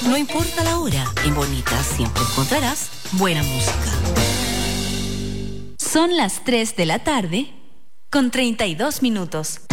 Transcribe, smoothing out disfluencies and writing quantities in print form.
No importa la hora, en Bonita siempre encontrarás buena música. Son las 3 de la tarde con 32 minutos.